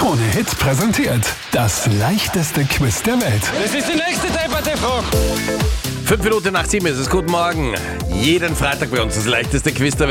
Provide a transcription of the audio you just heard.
Krone-Hit präsentiert das leichteste Quiz der Welt. Das ist die nächste Debatte-Frage. 5 Minuten nach 7 ist es. Guten Morgen. Jeden Freitag bei uns das leichteste Quiz der Welt.